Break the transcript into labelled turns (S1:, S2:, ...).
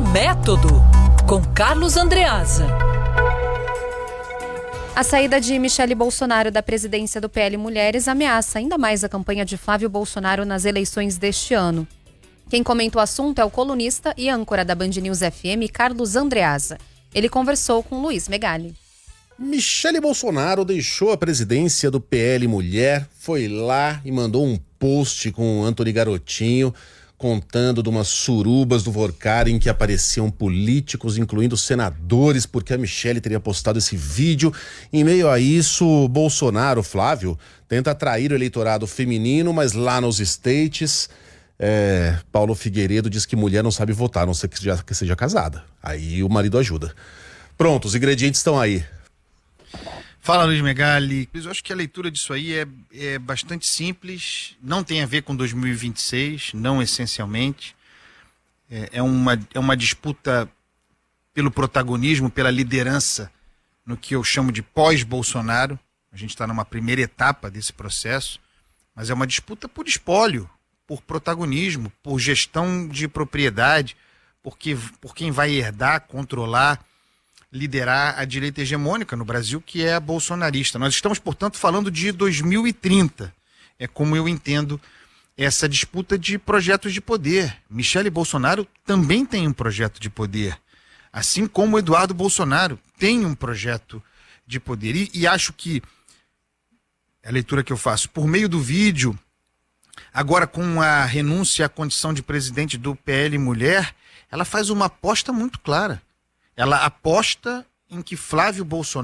S1: Método, com Carlos Andreasa.
S2: A saída de Michele Bolsonaro da presidência do PL Mulheres ameaça ainda mais a campanha de Flávio Bolsonaro nas eleições deste ano. Quem comenta o assunto é o colunista e âncora da Band News FM, Carlos Andreasa. Ele conversou com Luiz Megali.
S3: Michele Bolsonaro deixou a presidência do PL Mulher, foi lá e mandou um post com o Antony Garotinho, contando de umas surubas do Vorcar em que apareciam políticos, incluindo senadores, porque a Michele teria postado esse vídeo. Em meio a isso, Bolsonaro, Flávio, tenta atrair o eleitorado feminino, mas lá nos States, Paulo Figueiredo diz que mulher não sabe votar, a não ser que seja casada. Aí o marido ajuda. Pronto, os ingredientes estão aí.
S4: Fala, Luiz Megali. Eu acho que a leitura disso aí é bastante simples, não tem a ver com 2026, não essencialmente. É uma disputa pelo protagonismo, pela liderança, no que eu chamo de pós-Bolsonaro. A gente está numa primeira etapa desse processo, mas é uma disputa por espólio, por protagonismo, por gestão de propriedade, por quem vai herdar, controlar, liderar a direita hegemônica no Brasil, que é a bolsonarista. Nós estamos, portanto, falando de 2030. É como eu entendo essa disputa de projetos de poder. Michele Bolsonaro também tem um projeto de poder, assim como Eduardo Bolsonaro tem um projeto de poder. E acho que a leitura que eu faço, por meio do vídeo, agora com a renúncia à condição de presidente do PL Mulher, ela faz uma aposta muito clara. Ela aposta em que Flávio Bolsonaro